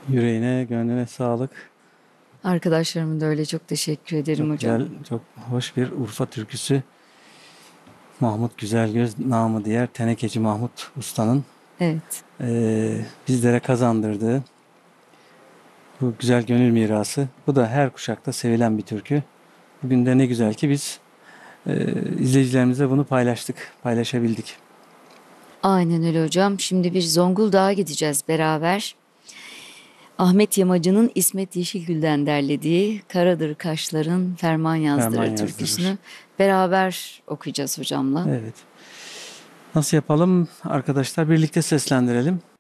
Yüreğine, gönlüne sağlık. Arkadaşlarımın da öyle, çok teşekkür ederim Çok hocam. güzel, çok hoş bir Urfa türküsü. Mahmut Güzelgöz, namı diğer Tenekeci Mahmut Usta'nın Evet. bizlere kazandırdığı bu güzel gönül mirası. Bu da her kuşakta sevilen bir türkü. Bugün de ne güzel ki biz izleyicilerimize bunu paylaştık, paylaşabildik. Aynen öyle hocam. Şimdi bir Zonguldak'a gideceğiz beraber. Ahmet Yamacı'nın İsmet Yeşilgül'den derlediği Karadır Kaşların Ferman Ferman Yazdırır yazdırır. türküsünü beraber okuyacağız hocamla. Evet. Nasıl yapalım arkadaşlar? Birlikte seslendirelim.